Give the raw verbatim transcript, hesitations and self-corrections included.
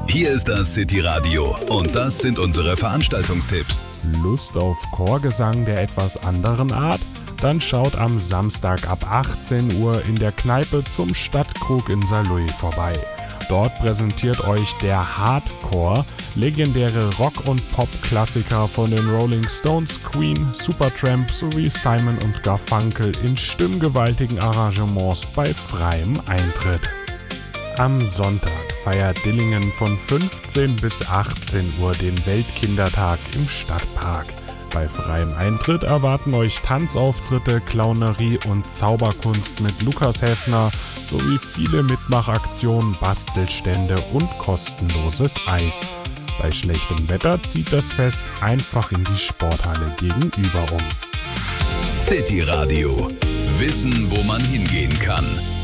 Hier ist das City Radio und das sind unsere Veranstaltungstipps. Lust auf Chorgesang der etwas anderen Art? Dann schaut am Samstag ab achtzehn Uhr in der Kneipe zum Stadtkrug in Saarlouis vorbei. Dort präsentiert euch der Hardcore legendäre Rock- und Pop-Klassiker von den Rolling Stones, Queen, Supertramp sowie Simon und Garfunkel in stimmgewaltigen Arrangements bei freiem Eintritt. Am Sonntag feiert Dillingen von fünfzehn bis achtzehn Uhr den Weltkindertag im Stadtpark. Bei freiem Eintritt erwarten euch Tanzauftritte, Clownerie und Zauberkunst mit Lukas Heffner sowie viele Mitmachaktionen, Bastelstände und kostenloses Eis. Bei schlechtem Wetter zieht das Fest einfach in die Sporthalle gegenüber um. City Radio. Wissen, wo man hingehen kann.